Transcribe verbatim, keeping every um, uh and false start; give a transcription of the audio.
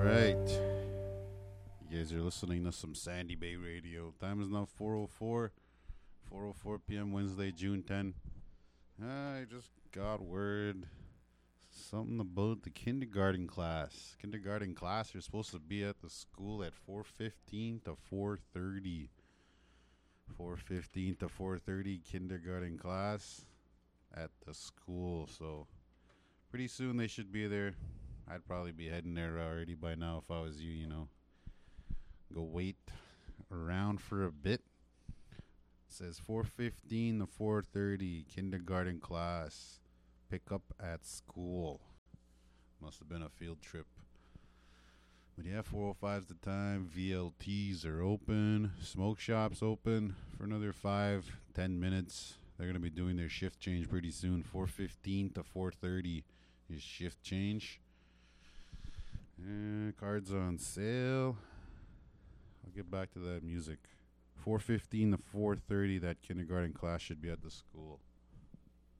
All right. You guys are listening to some Sandy Bay Radio. Time is now four oh four. four oh four p.m. Wednesday, June tenth. I just got word. Something about the kindergarten class. Kindergarten class, you're supposed to be at the school at four fifteen to four thirty. four fifteen to four thirty kindergarten class at the school. So pretty soon they should be there. I'd probably be heading there already by now if I was you, you know. Go wait around for a bit. It says four fifteen to four thirty kindergarten class. Pick up at school. Must have been a field trip. But yeah, four oh five is the time. V L Ts are open. Smoke shops open for another five, ten minutes. They're going to be doing their shift change pretty soon. four fifteen to four thirty is shift change. Uh, cards on sale. I'll get back to that music. four fifteen to four thirty, that kindergarten class should be at the school.